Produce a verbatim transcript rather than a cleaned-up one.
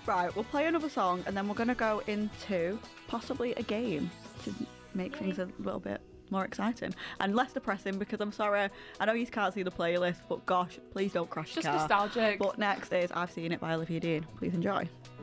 Right, we'll play another song and then we're going to go into possibly a game to make things a little bit more exciting and less depressing, because I'm sorry, I know you can't see the playlist, but gosh, please don't crash Just your car. nostalgic. But next is I've Seen It by Olivia Dean. Please enjoy.